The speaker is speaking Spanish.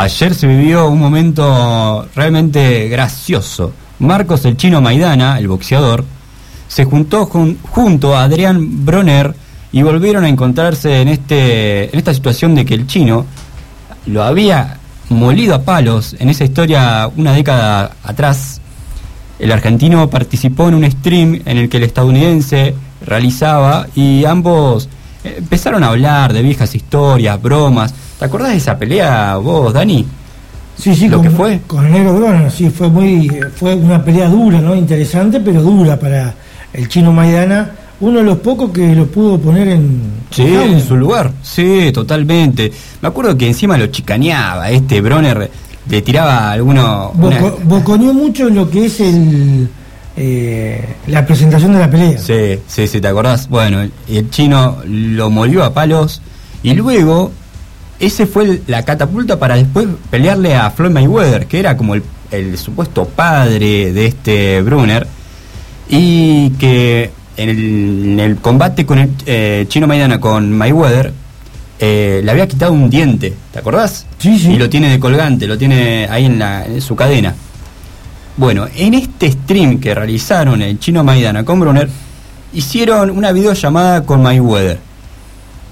Ayer se vivió un momento realmente gracioso. Marcos el Chino Maidana, el boxeador, se juntó junto a Adrián Broner y volvieron a encontrarse en esta situación de que el Chino lo había molido a palos en esa historia una década atrás. El argentino participó en un stream en el que el estadounidense realizaba y ambos empezaron a hablar de viejas historias, bromas. ¿Te acordás de esa pelea vos, Dani? Sí, ¿Lo que fue? Con el negro Broner, sí, fue una pelea dura, ¿no? Interesante, pero dura para el Chino Maidana, uno de los pocos que lo pudo poner en su lugar. Sí, totalmente. Me acuerdo que encima lo chicaneaba, Broner le tiraba alguno... Boconeó mucho en lo que es la presentación de la pelea. Sí, ¿te acordás? Bueno, el Chino lo molió a palos y luego ese fue la catapulta para después pelearle a Floyd Mayweather, que era como el supuesto padre de Broner, y que en el combate con el Chino Maidana con Mayweather le había quitado un diente, ¿te acordás? Sí. Y lo tiene de colgante, lo tiene ahí en su cadena. Bueno, en este stream que realizaron el Chino Maidana con Broner, hicieron una videollamada con Mayweather.